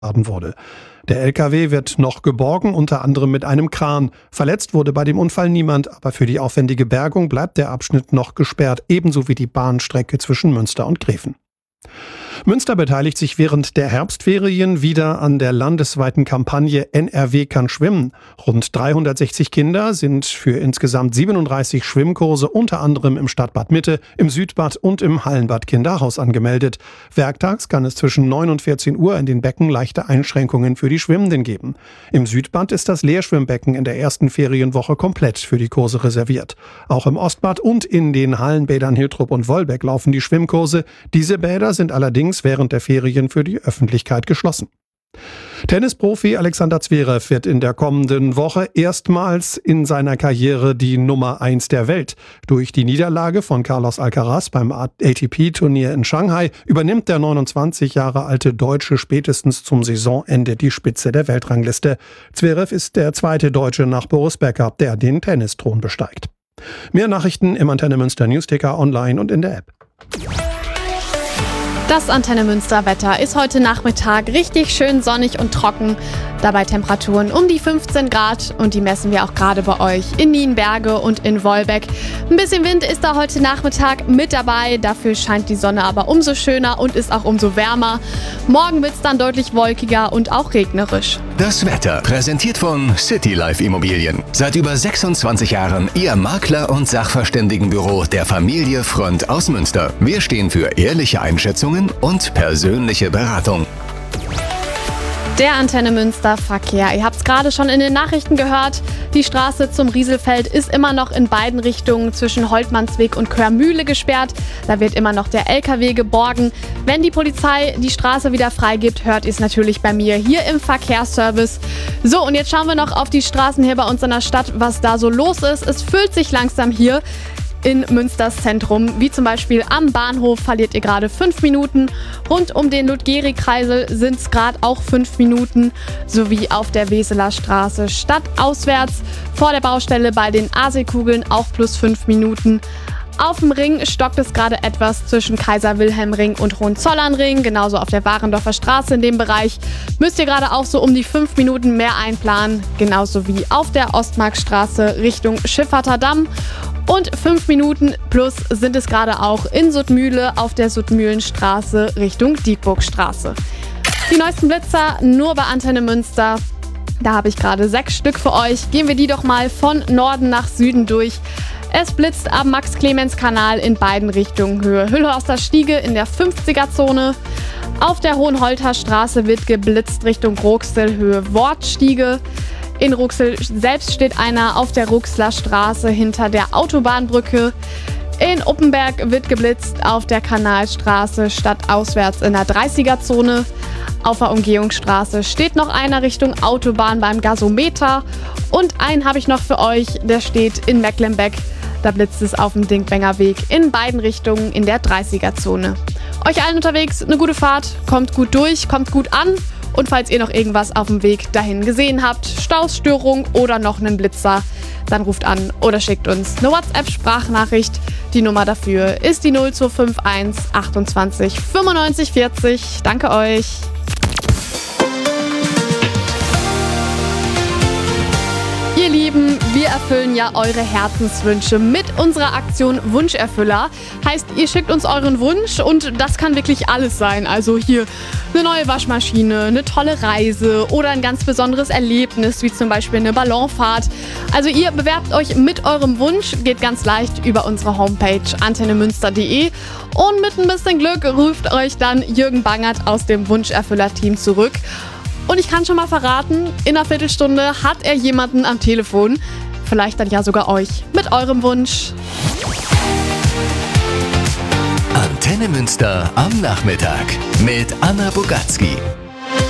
geladen wurde. Der LKW wird noch geborgen, unter anderem mit einem Kran. Verletzt wurde bei dem Unfall niemand, aber für die aufwendige Bergung bleibt der Abschnitt noch gesperrt, ebenso wie die Bahnstrecke zwischen Münster und Gräfen. Münster beteiligt sich während der Herbstferien wieder an der landesweiten Kampagne NRW kann schwimmen. Rund 360 Kinder sind für insgesamt 37 Schwimmkurse unter anderem im Stadtbad Mitte, im Südbad und im Hallenbad Kinderhaus angemeldet. Werktags kann es zwischen 9 und 14 Uhr in den Becken leichte Einschränkungen für die Schwimmenden geben. Im Südbad ist das Leerschwimmbecken in der ersten Ferienwoche komplett für die Kurse reserviert. Auch im Ostbad und in den Hallenbädern Hiltrup und Wolbeck laufen die Schwimmkurse. Diese Bäder sind allerdings während der Ferien für die Öffentlichkeit geschlossen. Tennisprofi Alexander Zverev wird in der kommenden Woche erstmals in seiner Karriere die Nummer 1 der Welt. Durch die Niederlage von Carlos Alcaraz beim ATP-Turnier in Shanghai übernimmt der 29 Jahre alte Deutsche spätestens zum Saisonende die Spitze der Weltrangliste. Zverev ist der zweite Deutsche nach Boris Becker, der den Tennisthron besteigt. Mehr Nachrichten im Antenne Münster Newsticker, online und in der App. Das Antenne Münster Wetter ist heute Nachmittag richtig schön sonnig und trocken. Dabei Temperaturen um die 15 Grad und die messen wir auch gerade bei euch in Nienberge und in Wolbeck. Ein bisschen Wind ist da heute Nachmittag mit dabei, dafür scheint die Sonne aber umso schöner und ist auch umso wärmer. Morgen wird es dann deutlich wolkiger und auch regnerisch. Das Wetter präsentiert von Citylife Immobilien. Seit über 26 Jahren Ihr Makler- und Sachverständigenbüro der Familie Front aus Münster. Wir stehen für ehrliche Einschätzungen und persönliche Beratung. Der Antenne Münster Verkehr. Ihr habt es gerade schon in den Nachrichten gehört. Die Straße zum Rieselfeld ist immer noch in beiden Richtungen zwischen Holtmannsweg und Körmühle gesperrt. Da wird immer noch der LKW geborgen. Wenn die Polizei die Straße wieder freigibt, hört ihr es natürlich bei mir hier im Verkehrsservice. So, und jetzt schauen wir noch auf die Straßen hier bei uns in der Stadt, was da so los ist. Es füllt sich langsam hier in Münsters Zentrum, wie zum Beispiel am Bahnhof verliert ihr gerade 5 Minuten. Rund um den Ludgeri-Kreisel sind es gerade auch 5 Minuten, sowie auf der Weseler Straße stadtauswärts. Vor der Baustelle bei den AC-Kugeln auch plus 5 Minuten. Auf dem Ring stockt es gerade etwas zwischen Kaiser-Wilhelm-Ring und Hohenzollern-Ring, genauso auf der Warendorfer Straße in dem Bereich. Müsst ihr gerade auch so um die 5 Minuten mehr einplanen, genauso wie auf der Ostmarkstraße Richtung Schifferter Damm. Und 5 Minuten plus sind es gerade auch in Suttmühle auf der Suttmühlenstraße Richtung Diekburgstraße. Die neuesten Blitzer nur bei Antenne Münster. Da habe ich gerade 6 Stück für euch. Gehen wir die doch mal von Norden nach Süden durch. Es blitzt am Max-Clemens-Kanal in beiden Richtungen. Höhe Hüllhorster Stiege in der 50er-Zone. Auf der Hohenholter Straße wird geblitzt Richtung Ruxel, Höhe Wortstiege. In Ruxel selbst steht einer auf der Ruxler Straße hinter der Autobahnbrücke. In Uppenberg wird geblitzt auf der Kanalstraße stadtauswärts in der 30er-Zone. Auf der Umgehungsstraße steht noch einer Richtung Autobahn beim Gasometer. Und einen habe ich noch für euch, der steht in Mecklenbeck. Da blitzt es auf dem Dingbenger Weg in beiden Richtungen in der 30er-Zone. Euch allen unterwegs eine gute Fahrt, kommt gut durch, kommt gut an. Und falls ihr noch irgendwas auf dem Weg dahin gesehen habt, Staus, Störung oder noch einen Blitzer, dann ruft an oder schickt uns eine WhatsApp-Sprachnachricht. Die Nummer dafür ist die 0251 28 95 40. Danke euch. Ihr Lieben, wir erfüllen ja eure Herzenswünsche mit unserer Aktion Wunscherfüller. Heißt, ihr schickt uns euren Wunsch und das kann wirklich alles sein. Also hier eine neue Waschmaschine, eine tolle Reise oder ein ganz besonderes Erlebnis, wie zum Beispiel eine Ballonfahrt. Also ihr bewerbt euch mit eurem Wunsch, geht ganz leicht über unsere Homepage antennemünster.de und mit ein bisschen Glück ruft euch dann Jürgen Bangert aus dem Wunscherfüller-Team zurück. Und ich kann schon mal verraten, in einer Viertelstunde hat er jemanden am Telefon. Vielleicht dann ja sogar euch mit eurem Wunsch. Antenne Münster am Nachmittag mit Anna Bogatzki.